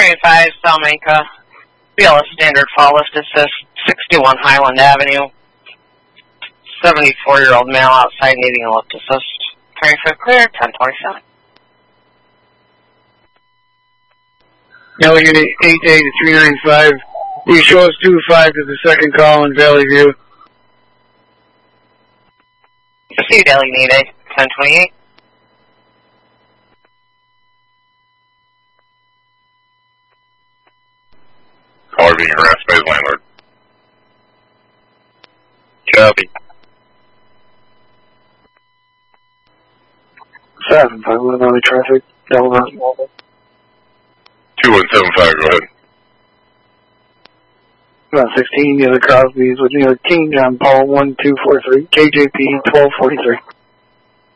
1025 Salamanca. BLS Standard Fall Lift Assist, 61 Highland Avenue. 74-year-old male outside needing a lift assist. 25 clear, 1027. Now we get 8A to 395. You show us 25 to the second call in Valley View. Proceed, Ellie need A, 1028. Caller being harassed by his landlord. Copy. 751 Valley traffic, double round mobile. 2175, go ahead. About 16, near the Crosby's with near King John Paul 1243, KJP 1243.